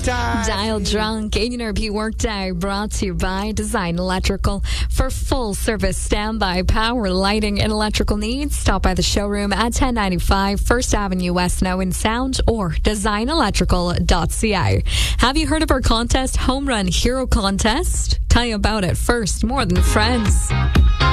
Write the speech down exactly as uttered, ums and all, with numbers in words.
time. Dial Drunk, A and R P Workday, brought to you by Design Electrical. For full service standby power, lighting, and electrical needs, stop by the showroom at ten ninety-five First Avenue West now in Sound or design electrical dot c a. Have you heard of our contest, Home Run Hero Contest? Tell you about it first, More Than Friends.